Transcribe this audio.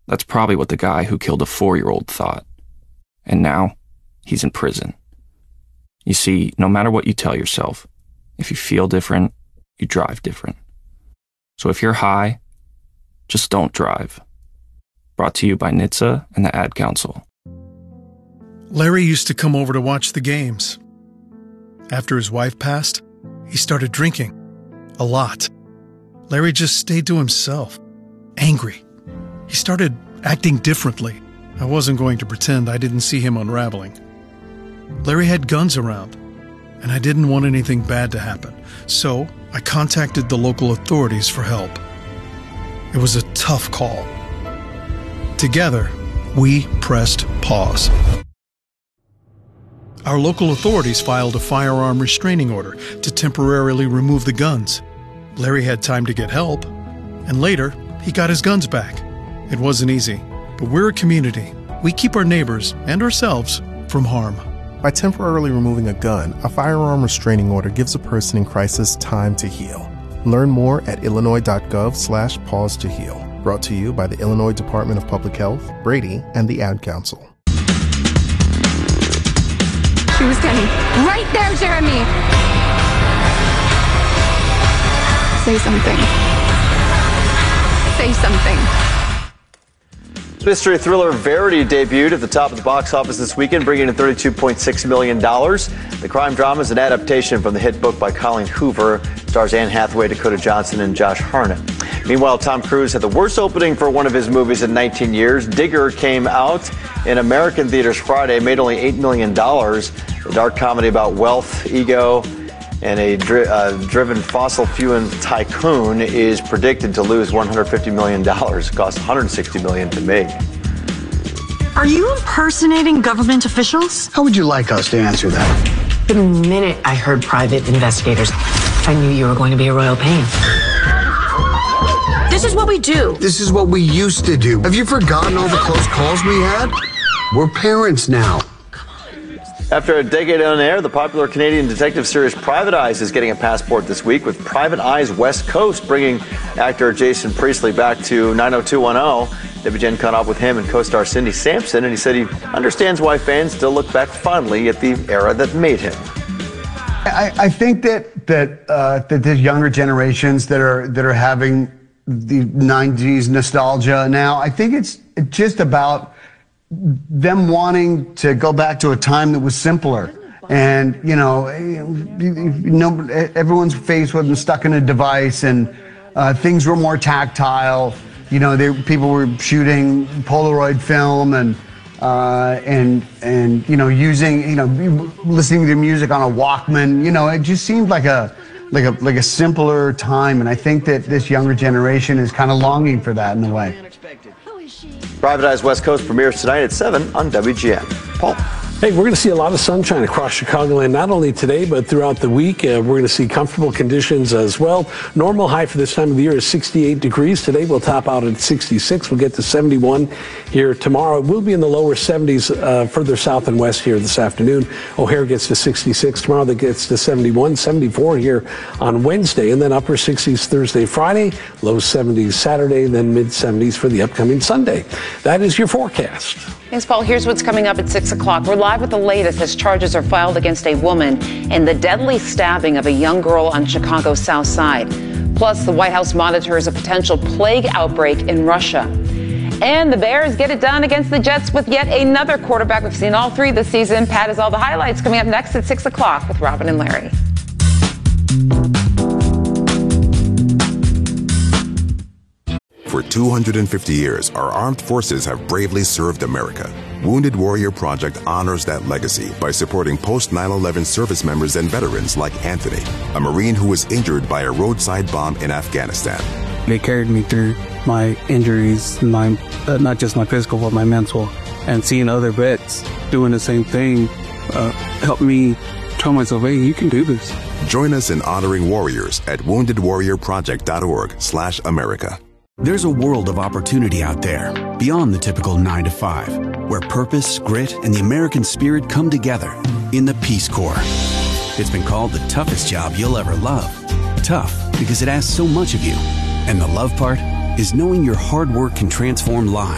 That's probably what the guy who killed a 4-year-old thought. And now, he's in prison. You see, no matter what you tell yourself, if you feel different, you drive different. So if you're high, just don't drive. Brought to you by NHTSA and the Ad Council. Larry used to come over to watch the games. After his wife passed, he started drinking. A lot. Larry just stayed to himself. Angry. He started acting differently. I wasn't going to pretend I didn't see him unraveling. Larry had guns around, and I didn't want anything bad to happen. So I contacted the local authorities for help. It was a tough call. Together, we pressed pause. Our local authorities filed a firearm restraining order to temporarily remove the guns. Larry had time to get help, and later, he got his guns back. It wasn't easy, but we're a community. We keep our neighbors and ourselves from harm. By temporarily removing a gun, a firearm restraining order gives a person in crisis time to heal. Learn more at illinois.gov/pause to heal. Brought to you by the Illinois Department of Public Health, Brady, and the Ad Council. She was standing right there, Jeremy. Say something. Say something. Mystery thriller Verity debuted at the top of the box office this weekend, bringing in $32.6 million. The crime drama is an adaptation from the hit book by Colleen Hoover. Stars Anne Hathaway, Dakota Johnson, and Josh Hartnett. Meanwhile, Tom Cruise had the worst opening for one of his movies in 19 years. Digger came out in American theaters Friday, made only $8 million. The dark comedy about wealth, ego, and a driven fossil fuel tycoon is predicted to lose $150 million. It cost $160 million to make. Are you impersonating government officials? How would you like us to answer that? The minute I heard private investigators, I knew you were going to be a royal pain. This is what we do. This is what we used to do. Have you forgotten all the close calls we had? We're parents now. After a decade on air, the popular Canadian detective series Private Eyes is getting a passport this week, with Private Eyes West Coast bringing actor Jason Priestley back to 90210. Debbie Jen caught up with him and co-star Cindy Sampson, and he said he understands why fans still look back fondly at the era that made him. I think that the younger generations that are having the 90s nostalgia now, I think it's just about them wanting to go back to a time that was simpler. And, everyone's face wasn't stuck in a device, and things were more tactile. People were shooting Polaroid film and using, listening to music on a Walkman. It just seemed like a simpler time. And I think that this younger generation is kind of longing for that in a way. Private Eyes West Coast premieres tonight at 7 on WGN. Paul. Hey, we're going to see a lot of sunshine across Chicagoland, not only today, but throughout the week. We're going to see comfortable conditions as well. Normal high for this time of the year is 68 degrees. Today we'll top out at 66. We'll get to 71 here tomorrow. We'll be in the lower 70s further south and west here this afternoon. O'Hare gets to 66 tomorrow. That gets to 71, 74 here on Wednesday, and then upper 60s Thursday, Friday, low 70s Saturday, then mid 70s for the upcoming Sunday. That is your forecast. Thanks, Paul. Here's what's coming up at 6 o'clock. We're live with the latest as charges are filed against a woman in the deadly stabbing of a young girl on Chicago's South Side. Plus, the White House monitors a potential plague outbreak in Russia. And the Bears get it done against the Jets with yet another quarterback. We've seen all three this season. Pat has all the highlights coming up next at 6 o'clock with Robin and Larry. For 250 years, our armed forces have bravely served America. Wounded Warrior Project honors that legacy by supporting post-9/11 service members and veterans like Anthony, a Marine who was injured by a roadside bomb in Afghanistan. They carried me through my injuries, not just my physical, but my mental. And seeing other vets doing the same thing helped me tell myself, hey, you can do this. Join us in honoring warriors at woundedwarriorproject.org/America. There's a world of opportunity out there, beyond the typical 9 to 5, where purpose, grit, and the American spirit come together in the Peace Corps. It's been called the toughest job you'll ever love. Tough because it asks so much of you. And the love part is knowing your hard work can transform lives.